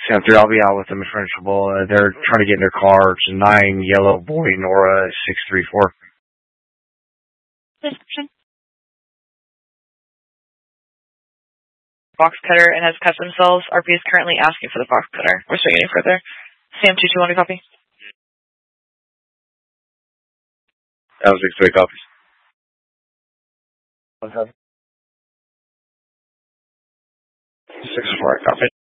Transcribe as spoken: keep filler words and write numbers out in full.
Sam three, I'll be out with them in Frenchable. Uh, they're trying to get in their car. It's a nine yellow boy Nora six three four. Description. Box cutter and has cut themselves. R P is currently asking for the box cutter. We're swinging any further. Sam two two one, copy. That was six three copies. One copy. Six four, copy.